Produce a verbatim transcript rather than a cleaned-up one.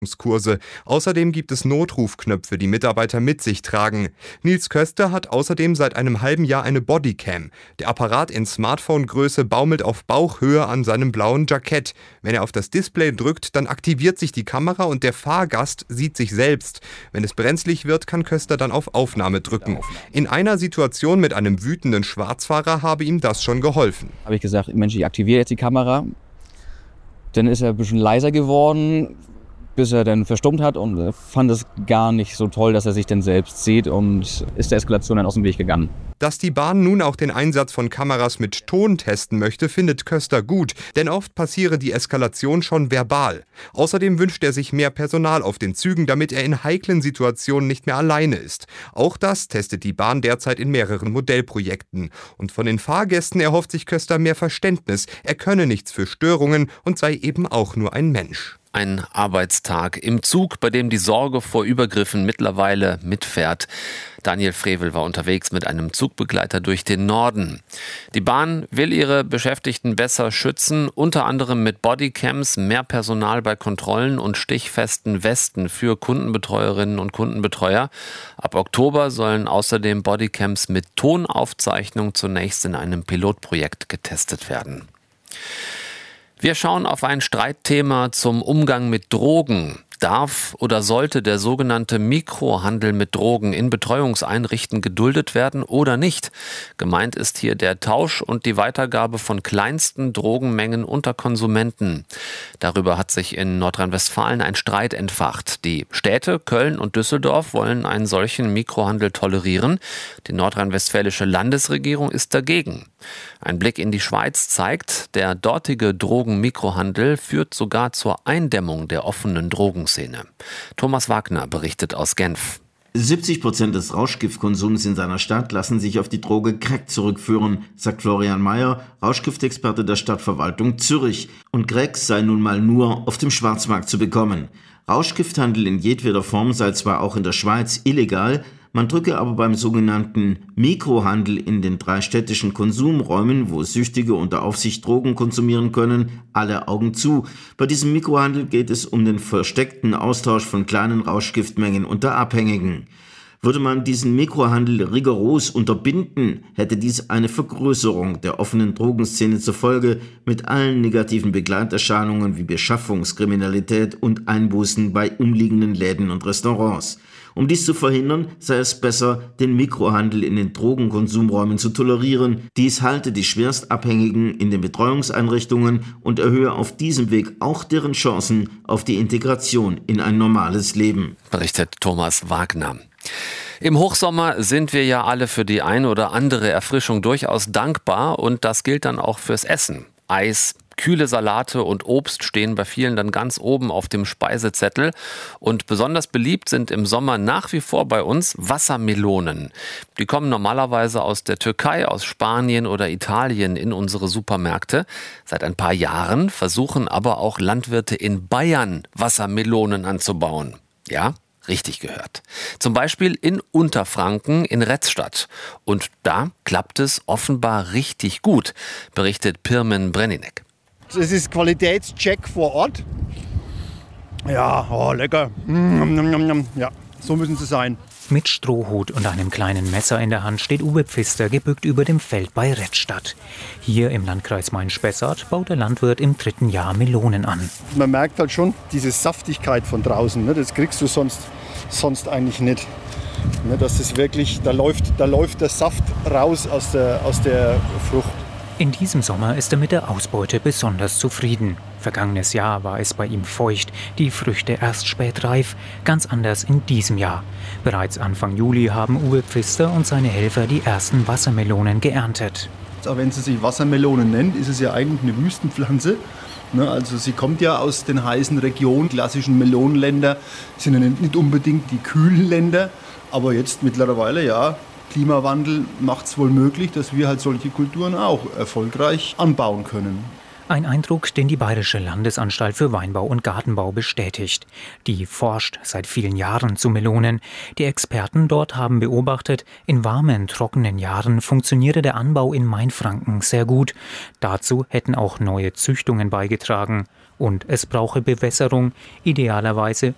Kurse. Außerdem gibt es Notrufknöpfe, die Mitarbeiter mit sich tragen. Nils Köster hat außerdem seit einem halben Jahr eine Bodycam. Der Apparat in Smartphone-Größe baumelt auf Bauchhöhe an seinem blauen Jackett. Wenn er auf das Display drückt, dann aktiviert sich die Kamera und der Fahrgast sieht sich selbst. Wenn es brenzlig wird, kann Köster dann auf Aufnahme drücken. In einer Situation mit einem wütenden Schwarzfahrer habe ihm das schon geholfen. Habe ich gesagt, Mensch, ich aktiviere jetzt die Kamera. Dann ist er ein bisschen leiser geworden, bis er dann verstummt hat und fand es gar nicht so toll, dass er sich dann selbst sieht und ist der Eskalation dann aus dem Weg gegangen. Dass die Bahn nun auch den Einsatz von Kameras mit Ton testen möchte, findet Köster gut, denn oft passiere die Eskalation schon verbal. Außerdem wünscht er sich mehr Personal auf den Zügen, damit er in heiklen Situationen nicht mehr alleine ist. Auch das testet die Bahn derzeit in mehreren Modellprojekten. Und von den Fahrgästen erhofft sich Köster mehr Verständnis. Er könne nichts für Störungen und sei eben auch nur ein Mensch. Ein Arbeitstag im Zug, bei dem die Sorge vor Übergriffen mittlerweile mitfährt. Daniel Frevel war unterwegs mit einem Zugbegleiter durch den Norden. Die Bahn will ihre Beschäftigten besser schützen, unter anderem mit Bodycams, mehr Personal bei Kontrollen und stichfesten Westen für Kundenbetreuerinnen und Kundenbetreuer. Ab Oktober sollen außerdem Bodycams mit Tonaufzeichnung zunächst in einem Pilotprojekt getestet werden. Wir schauen auf ein Streitthema zum Umgang mit Drogen. Darf oder sollte der sogenannte Mikrohandel mit Drogen in Betreuungseinrichtungen geduldet werden oder nicht? Gemeint ist hier der Tausch und die Weitergabe von kleinsten Drogenmengen unter Konsumenten. Darüber hat sich in Nordrhein-Westfalen ein Streit entfacht. Die Städte Köln und Düsseldorf wollen einen solchen Mikrohandel tolerieren. Die nordrhein-westfälische Landesregierung ist dagegen. Ein Blick in die Schweiz zeigt, der dortige Drogenmikrohandel führt sogar zur Eindämmung der offenen Drogenszene. Thomas Wagner berichtet aus Genf. siebzig Prozent des Rauschgiftkonsums in seiner Stadt lassen sich auf die Droge Crack zurückführen, sagt Florian Mayer, Rauschgiftexperte der Stadtverwaltung Zürich. Und Crack sei nun mal nur auf dem Schwarzmarkt zu bekommen. Rauschgifthandel in jedweder Form sei zwar auch in der Schweiz illegal, man drücke aber beim sogenannten Mikrohandel in den drei städtischen Konsumräumen, wo Süchtige unter Aufsicht Drogen konsumieren können, alle Augen zu. Bei diesem Mikrohandel geht es um den versteckten Austausch von kleinen Rauschgiftmengen unter Abhängigen. Würde man diesen Mikrohandel rigoros unterbinden, hätte dies eine Vergrößerung der offenen Drogenszene zur Folge mit allen negativen Begleiterscheinungen wie Beschaffungskriminalität und Einbußen bei umliegenden Läden und Restaurants. Um dies zu verhindern, sei es besser, den Mikrohandel in den Drogenkonsumräumen zu tolerieren. Dies halte die Schwerstabhängigen in den Betreuungseinrichtungen und erhöhe auf diesem Weg auch deren Chancen auf die Integration in ein normales Leben. Berichtet Thomas Wagner. Im Hochsommer sind wir ja alle für die ein oder andere Erfrischung durchaus dankbar und das gilt dann auch fürs Essen. Eis, kühle Salate und Obst stehen bei vielen dann ganz oben auf dem Speisezettel. Und besonders beliebt sind im Sommer nach wie vor bei uns Wassermelonen. Die kommen normalerweise aus der Türkei, aus Spanien oder Italien in unsere Supermärkte. Seit ein paar Jahren versuchen aber auch Landwirte in Bayern Wassermelonen anzubauen. Ja, richtig gehört. Zum Beispiel in Unterfranken in Retzstadt. Und da klappt es offenbar richtig gut, berichtet Pirmin Brenninek. Es ist Qualitätscheck vor Ort. Ja, oh, lecker. Mm, ja, so müssen sie sein. Mit Strohhut und einem kleinen Messer in der Hand steht Uwe Pfister gebückt über dem Feld bei Retzstadt. Hier im Landkreis Main-Spessart baut der Landwirt im dritten Jahr Melonen an. Man merkt halt schon diese Saftigkeit von draußen. Ne? Das kriegst du sonst, sonst eigentlich nicht. Ne? Das ist wirklich, da läuft, da läuft der Saft raus aus der, aus der Frucht. In diesem Sommer ist er mit der Ausbeute besonders zufrieden. Vergangenes Jahr war es bei ihm feucht, die Früchte erst spät reif, ganz anders in diesem Jahr. Bereits Anfang Juli haben Uwe Pfister und seine Helfer die ersten Wassermelonen geerntet. Auch wenn sie sich Wassermelonen nennt, ist es ja eigentlich eine Wüstenpflanze. Also sie kommt ja aus den heißen Regionen. Klassischen Melonenländer sind ja nicht unbedingt die kühlen Länder, aber jetzt mittlerweile ja. Klimawandel macht es wohl möglich, dass wir halt solche Kulturen auch erfolgreich anbauen können. Ein Eindruck, den die Bayerische Landesanstalt für Weinbau und Gartenbau bestätigt. Die forscht seit vielen Jahren zu Melonen. Die Experten dort haben beobachtet, in warmen, trockenen Jahren funktioniere der Anbau in Mainfranken sehr gut. Dazu hätten auch neue Züchtungen beigetragen. Und es brauche Bewässerung, idealerweise